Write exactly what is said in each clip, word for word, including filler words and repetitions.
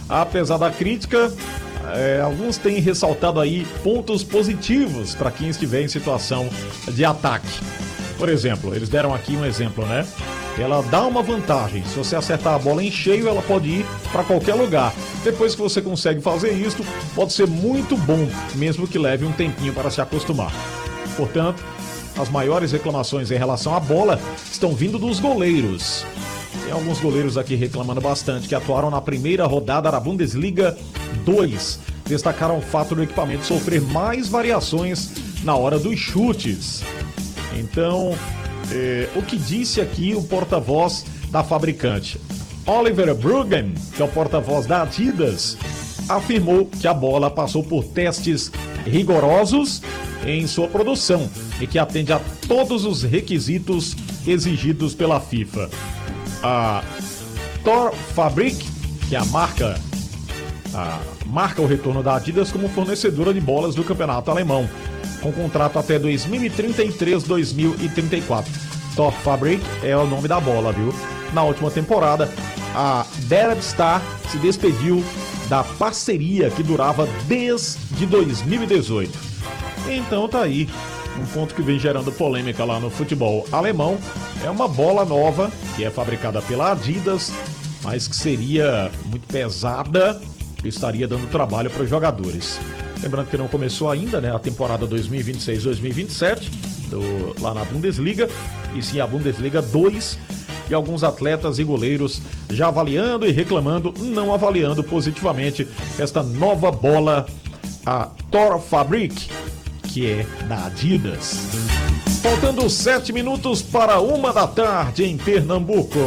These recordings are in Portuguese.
Apesar da crítica, é, alguns têm ressaltado aí pontos positivos para quem estiver em situação de ataque. Por exemplo, eles deram aqui um exemplo, né? Ela dá uma vantagem. Se você acertar a bola em cheio, ela pode ir para qualquer lugar. Depois que você consegue fazer isso, pode ser muito bom, mesmo que leve um tempinho para se acostumar. Portanto, as maiores reclamações em relação à bola estão vindo dos goleiros. Tem alguns goleiros aqui reclamando bastante que atuaram na primeira rodada da Bundesliga dois. Destacaram o fato do equipamento sofrer mais variações na hora dos chutes. Então, é, o que disse aqui o porta-voz da fabricante? Oliver Bruggen, que é o porta-voz da Adidas, afirmou que a bola passou por testes rigorosos em sua produção e que atende a todos os requisitos exigidos pela FIFA. A Thor Fabrik, que é a marca, a, marca o retorno da Adidas como fornecedora de bolas do campeonato alemão, com contrato até dois mil e trinta e três, dois mil e trinta e quatro. Thor Fabrik é o nome da bola, viu? Na última temporada, a Derbstar se despediu da parceria que durava desde dois mil e dezoito. Então tá aí, um ponto que vem gerando polêmica lá no futebol alemão. É uma bola nova, que é fabricada pela Adidas, mas que seria muito pesada e estaria dando trabalho para os jogadores. Lembrando que não começou ainda, né, a temporada dois mil e vinte e seis, dois mil e vinte e sete, do, lá na Bundesliga, e sim a Bundesliga dois, e alguns atletas e goleiros já avaliando e reclamando, não avaliando positivamente esta nova bola, a Thor Fabrik, que é da Adidas. Faltando sete minutos para uma da tarde em Pernambuco.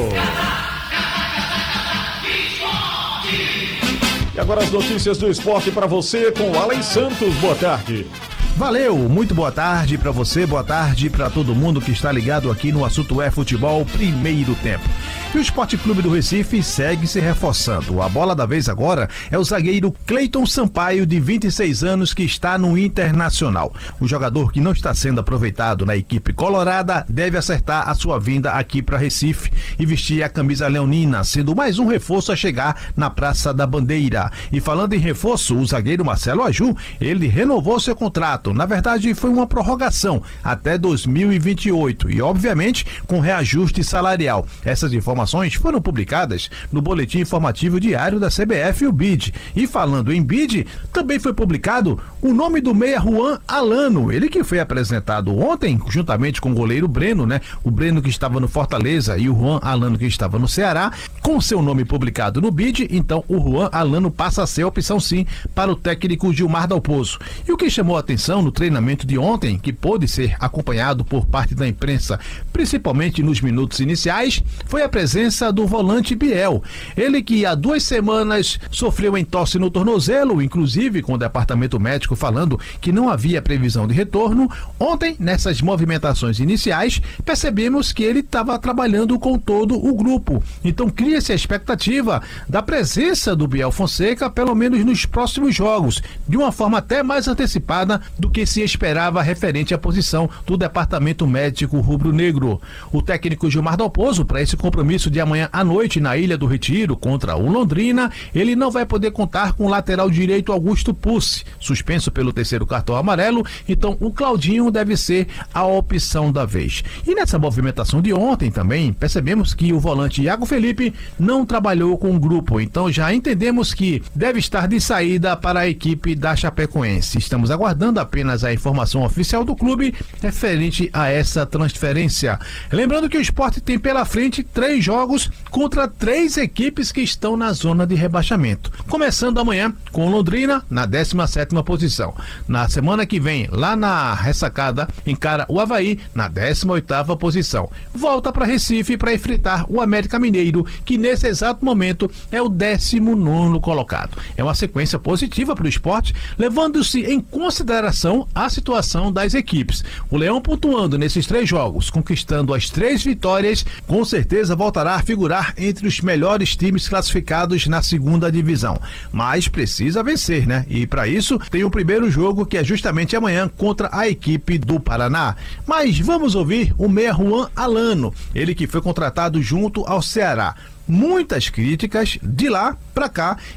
E agora as notícias do esporte para você com o Alex Santos. Boa tarde. Valeu, muito boa tarde para você, boa tarde para todo mundo que está ligado aqui no Assunto é Futebol Primeiro Tempo. E o Esporte Clube do Recife segue se reforçando. A bola da vez agora é o zagueiro Cleiton Sampaio, de vinte e seis anos, que está no Internacional. O jogador que não está sendo aproveitado na equipe colorada deve acertar a sua vinda aqui para Recife e vestir a camisa leonina, sendo mais um reforço a chegar na Praça da Bandeira. E falando em reforço, o zagueiro Marcelo Aju, ele renovou seu contrato. Na verdade, foi uma prorrogação até dois mil e vinte e oito e, obviamente, com reajuste salarial. Essas informações foram publicadas no Boletim Informativo Diário da C B F e o B I D. E falando em B I D, também foi publicado o nome do meia Juan Alano, ele que foi apresentado ontem, juntamente com o goleiro Breno, né? O Breno que estava no Fortaleza e o Juan Alano que estava no Ceará, com seu nome publicado no B I D, então o Juan Alano passa a ser a opção sim para o técnico Gilmar Dalpozo. E o que chamou a atenção no treinamento de ontem, que pôde ser acompanhado por parte da imprensa, principalmente nos minutos iniciais, foi a presença do volante Biel. Ele que há duas semanas sofreu entorse no tornozelo, inclusive com o departamento médico falando que não havia previsão de retorno. Ontem, nessas movimentações iniciais, percebemos que ele estava trabalhando com todo o grupo. Então cria-se a expectativa da presença do Biel Fonseca, pelo menos nos próximos jogos, de uma forma até mais antecipada do que se esperava referente à posição do departamento médico rubro-negro. O técnico Gilmar Dalpozo, para esse compromisso de amanhã à noite na Ilha do Retiro contra o Londrina, ele não vai poder contar com o lateral direito Augusto Pucci, suspenso pelo terceiro cartão amarelo, então o Claudinho deve ser a opção da vez. E nessa movimentação de ontem também, percebemos que o volante Iago Felipe não trabalhou com o grupo, então já entendemos que deve estar de saída para a equipe da Chapecoense. Estamos aguardando apenas a informação oficial do clube referente a essa transferência. Lembrando que o Sport tem pela frente três jogos contra três equipes que estão na zona de rebaixamento. Começando amanhã com Londrina na décima sétima posição. Na semana que vem, lá na ressacada, encara o Avaí na décima oitava posição. Volta para Recife para enfrentar o América Mineiro, que nesse exato momento é o décimo nono colocado. É uma sequência positiva para o Sport, levando-se em consideração a situação das equipes. O Leão pontuando nesses três jogos, conquistando as três vitórias, com certeza voltará a figurar entre os melhores times classificados na segunda divisão. Mas precisa vencer, né? E para isso tem o primeiro jogo, que é justamente amanhã contra a equipe do Paraná. Mas vamos ouvir o meia Juan Alano, ele que foi contratado junto ao Ceará. Muitas críticas de lá para cá